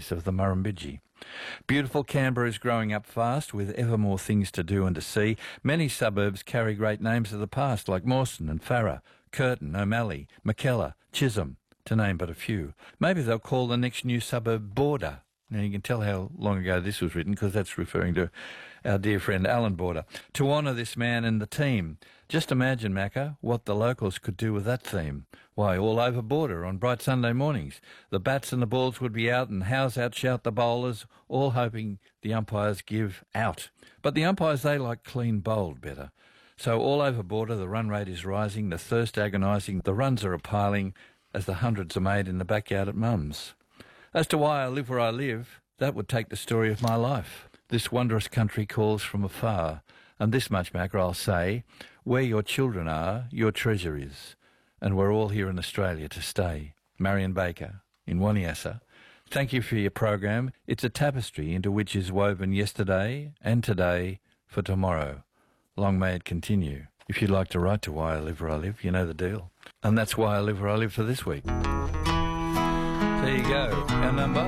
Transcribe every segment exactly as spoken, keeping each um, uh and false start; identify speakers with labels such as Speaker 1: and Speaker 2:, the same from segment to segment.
Speaker 1: quietness of the Murrumbidgee. Beautiful Canberra is growing up fast with ever more things to do and to see. Many suburbs carry great names of the past like Mawson and Farrer, Curtin, O'Malley, Mackellar, Chisholm, to name but a few. Maybe they'll call the next new suburb Border. Now, you can tell how long ago this was written because that's referring to our dear friend Alan Border. To honour this man and the team. Just imagine, Macca, what the locals could do with that theme. Why, all over Border on bright Sunday mornings. The bats and the balls would be out and house out shout the bowlers, all hoping the umpires give out. But the umpires, they like clean bowled better. So all over Border, the run rate is rising, the thirst agonising, the runs are a piling as the hundreds are made in the backyard at Mum's. As to why I live where I live, that would take the story of my life. This wondrous country calls from afar, and this much, Macca, I'll say, where your children are, your treasure is, and we're all here in Australia to stay. Marion Baker, in Waniassa. Thank you for your program. It's a tapestry into which is woven yesterday and today for tomorrow. Long may it continue. If you'd like to write to Why I Live Where I Live, you know the deal. And that's Why I Live Where I Live for this week. There you go. Our number?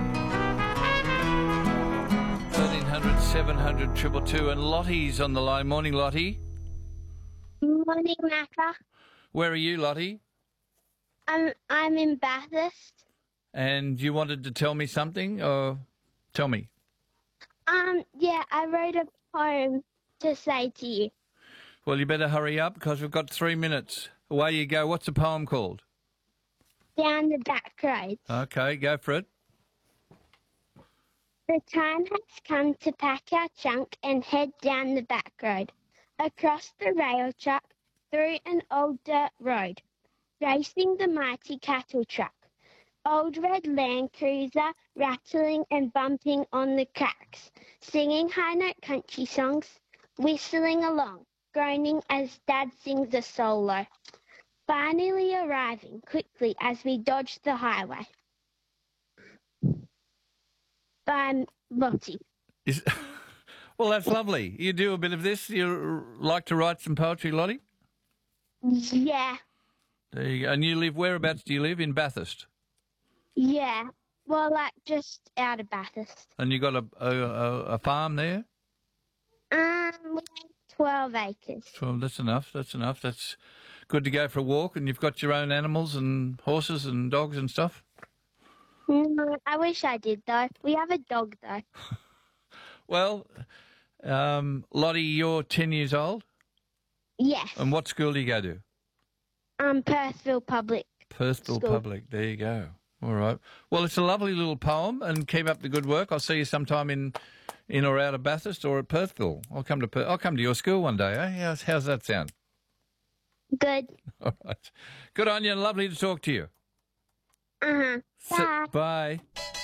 Speaker 1: thirteen hundred, seven hundred, two two two. And Lottie's on the line. Morning, Lottie.
Speaker 2: Morning, Macca.
Speaker 1: Where are you, Lottie?
Speaker 2: Um, I'm in Bathurst.
Speaker 1: And you wanted to tell me something? Or tell me.
Speaker 2: Um, yeah, I wrote a poem to say to you.
Speaker 1: Well, you better hurry up because we've got three minutes. Away you go. What's the poem called?
Speaker 2: Down the back roads.
Speaker 1: Okay, go for it.
Speaker 2: The time has come to pack our trunk and head down the back road, across the rail track, through an old dirt road, racing the mighty cattle truck. Old red Land Cruiser, rattling and bumping on the cracks, singing high-note country songs, whistling along, groaning as Dad sings a solo. Finally arriving quickly as we dodge the highway. By Lottie.
Speaker 1: Is, well, that's lovely. You do a bit of this. You like to write some poetry, Lottie?
Speaker 2: Yeah.
Speaker 1: There you go. And you live, whereabouts do you live? In Bathurst?
Speaker 2: Yeah. Well, like just out of Bathurst.
Speaker 1: And you got a, a, a farm there?
Speaker 2: Um, we have twelve acres.
Speaker 1: Well, that's enough. That's enough. That's good to go for a walk, and you've got your own animals and horses and dogs and stuff?
Speaker 2: No, I wish I did, though. We have a dog, though.
Speaker 1: Well, um, Lottie, you're ten years old?
Speaker 2: Yes.
Speaker 1: And what school do you go to?
Speaker 2: Um, Perthville Public
Speaker 1: Perthville
Speaker 2: School.
Speaker 1: Public. There you go. All right. Well, it's a lovely little poem, and keep up the good work. I'll see you sometime in in or out of Bathurst or at Perthville. I'll come to Per- I'll come to your school one day, eh? How's, how's that sound?
Speaker 2: Good.
Speaker 1: All right. Good on you, and lovely to talk to you.
Speaker 2: Uh-huh.
Speaker 1: So-
Speaker 2: Bye.
Speaker 1: bye.